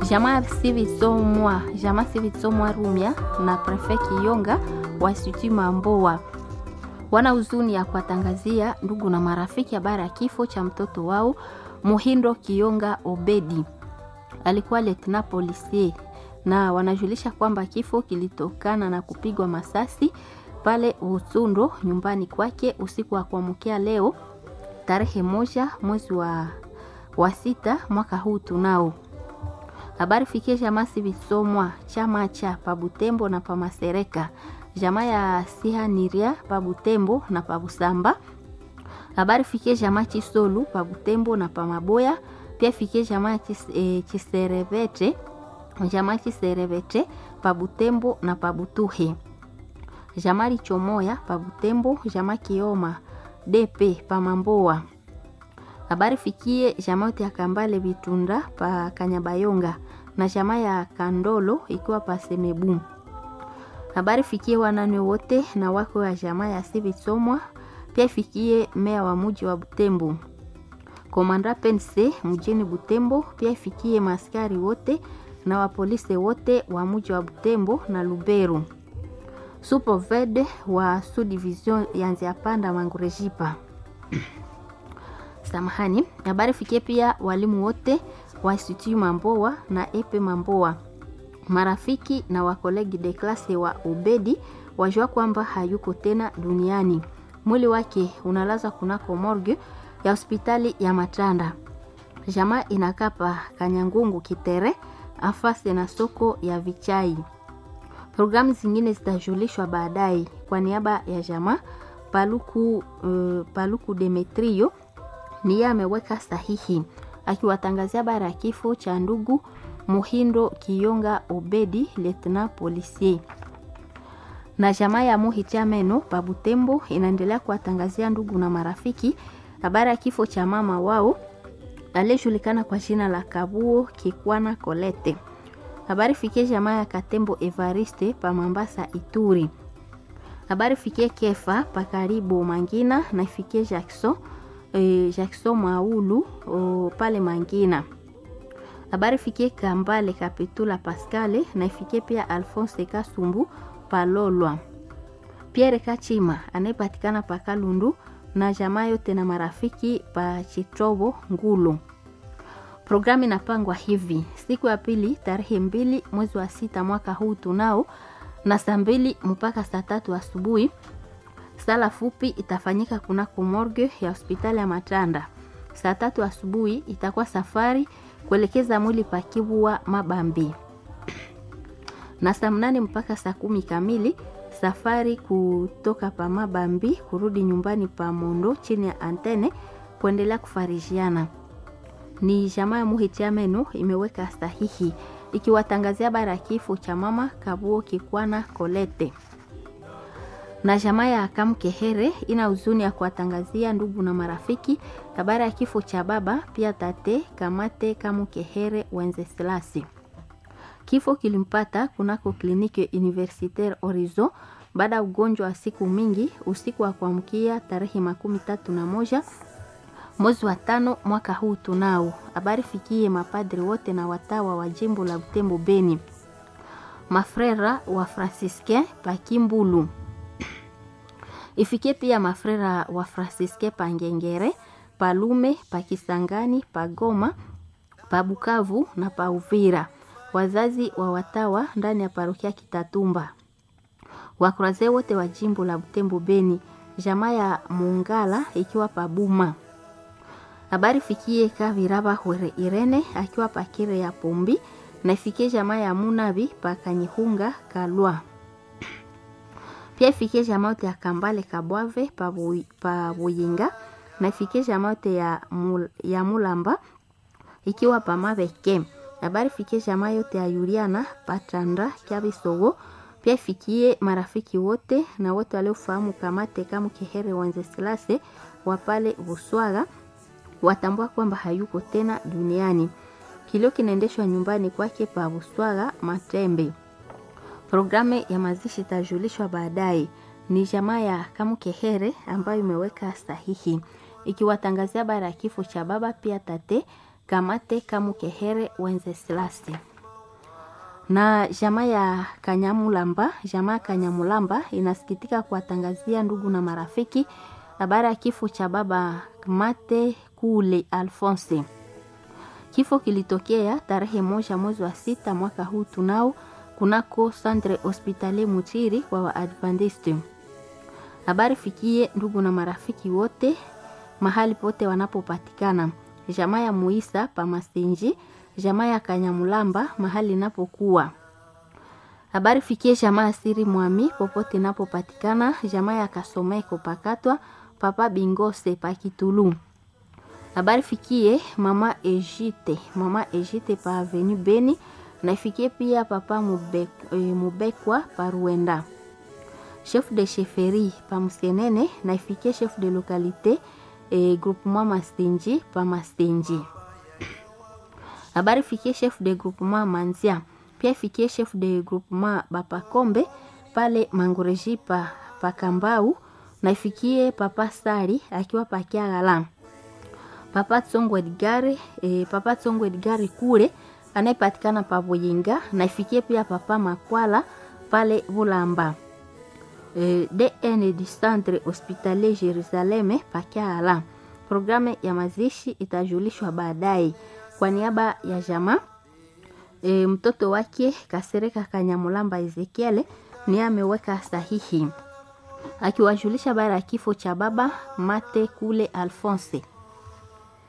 Jamaa Sivitsomwa Rumia na Prefet Kiyonga wa Institut Mamboa wana huzuni ya kuwatangazia ndugu na marafiki habari ya kifo cha mtoto wao Muhindo Kiyonga Obedi. Alikuwa lieutenant policier, na wanajulisha kwamba kifo kilitokana na kupigwa masasi pale Utsundo nyumbani kwake usiku wa kuamkia leo tarehe 1 mwezi wa 6 mwaka huu tunao. Habari fikie jamaa Sivitsomwa chama cha Pabutembo na Pamasereka, jamaa ya Sihaniria Pabutembo na Pabusamba. Habari fikie jamaa Chisolu Pabutembo na Pamaboya, pia fikie jamaa Chiserevete, jamaa Chiserevete Pabutembo na Pabutuhe, jamaa Lichomoya Pabutembo, jamaa Kioma DP Pamamboa. Habari fikie jamaa ya Kambale Bitunda pa Kanyabayonga na jamaa ya Kandolo ikiwa pa Semebu. Habari fikie wanane wote na wako wa jamaa ya Sivitsomwa, pia fikie meya wa mji wa Butembo, komanda pense mjini Butembo, pia fikie maskari wote na wapolisi wote wa mji wa Butembo na Lubero, Supovede wa subdivision ya Nziapanda Mangurejipa. Samahani. Habari fikie pia walimu wote wa Institut Mamboa na Epe Mamboa, marafiki na wakolegi de klase wa Obedi wajua kwamba hayuko tena duniani. Mwili wake unalaza kunako morgue ya hospitali ya Matanda. Jamaa inakapa Kanyangungu Kitere afase na soko ya Vichai. Programu zingine zitajulishwa baadaye. Kwa niaba ya jamaa Paluku Demetrio ni ameweka sahihi akiwatangazia habari ya kifo cha ndugu Muhindo Kiyonga Obedi lieutenant policier. Na jamaa ya Muhitiameno Pabutembo inaendelea kuwatangazia ndugu na marafiki habari ya kifo cha mama wao aliyejulikana kwa jina la Kabuo Kikwana Kolete. Habari fikie jamaa ya Katembo Evariste pa Mambasa Ituri. Habari fikie Kefa pa karibu Mangina na fikie Jackson Maulu pale Mangina. Habari fikie Kambale Kapitula Pascale na fikie pia Alphonse Kasumbu Palolwa. Pierre Kachima anayepatikana pa Kalundu na jamaa yote na marafiki pa Chitobo Ngulu. Programu inapangwa hivi: siku ya pili tarehe 2 mwezi wa 6 mwaka huu tunao, na saa 2 mpaka saa 3 asubuhi sala fupi itafanyika kunako morgue ya hospitali ya Matanda. Saa 3 asubuhi itakuwa safari kuelekeza mwili pa Kibua Mabambi, na saa 8 mpaka saa 10 kamili safari kutoka pa Mabambi kurudi nyumbani pa Mondo chini ya antene kuendelea kufarijiana. Ni jamaa ya Muhitiameno imeweka sahihi ikiwatangazia habari ya kifo cha mama Kabuo Kikwana Kolete. Na jamaa ya Kamkehere ina huzuni ya kuwatangazia ndugu na marafiki habari ya kifo cha baba pia tate Kamate Kamukehere Wenzeslasi. Kifo kilimpata kunako kliniki universitaire Horizon baada ya ugonjwa wa siku mingi usiku wa kuamkia tarehe 31 mwezi wa 5 mwaka huu tunao. Habari fikie mapadri wote na watawa wa jimbo la Butembo Beni, mafrera wa Franciscain pa Kimbulu. Ifikie pia mafrera wa Franciscain pa Ngengere, pa Lume, pa Kisangani, pa Goma, pa Bukavu na pa Uvira. Wazazi wa watawa ndani ya parokia Kitatumba. Wakuraze wote wa jimbo la Butembo Beni, jamaa ya Mungala ikiwa pa Buma. Habari fikie Kaviraba Hwere Irene akiwa pa Kire ya Pombi, na ifikie jamaa ya Munabi pa Kanyihunga Kalwa. Pia ifikie jamaa yote ya Kambale Kabwave pa Buyinga, na ifikie jamaa yote ya Mulamba ikiwa pa Mabeke. Habari fikie jamaa yote ya Yuriana Patanda Kiabisogo. Pia ifikie marafiki wote na wote waliofahamu Kamate Kamukehere Wenzeslase wa pale Buswaga, watambua kwamba hayuko tena duniani. Kilio kinaendeshwa nyumbani kwake pa Buswaga Matembe. Programu ya mazishi itajulishwa baadaye. Ni jamaa ya Kamukehere ambayo imeweka sahihi ikiwatangazia habari ya kifo cha baba pia tate Kamate Kamukehere Wenzeslase. Na jamaa ya Kanyamulamba inasikitika kuwatangazia ndugu na marafiki habari ya kifo cha baba Mate Kule Alphonse. Kifo kilitokea tarehe 1 mwezi wa 6 mwaka huu tunao kunako Centre Hospitalier Mutiri kwa Waadventiste. Habari fikie ndugu na marafiki wote mahali pote wanapopatikana. Jamaa ya Muisa pa Mastenji, jamaa ya Kanyamulamba mahali napokuwa. Habari fikie jamaa ya Siri Mwami popote napopatikana, jamaa ya Kasomeko pakatwa, papa Bingose pa Kitulu. Habari fikie mama Ejite pa Avenue Beni, na ifikie pia papa Mubekwa pa Ruenda. Chef de chefferie pa Musienene, na ifikie chef de localité groupement Mastenji pa Mastenji. Habari fikie chef de groupement Manzia, pia fikie chef de groupement Bapakombe pale Mangoreji pa Kambau, na ifikie papa Sari akiwa pa Kiagala. Papa Tsongo Edgari kule anayepatikana pa Boyinga, na ifikie pia papa Makwala pale Bulamba. DN du Centre Hospitalier Jerusalem pa Kiagala. Programu ya mazishi itajulishwa baadaye. Kwa niaba ya jamaa mtoto wake Kasereka Kanyamulamba Ezekiel ni ameweka sahihi akiwajulisha bara ya kifo cha baba Mate Kule Alphonse.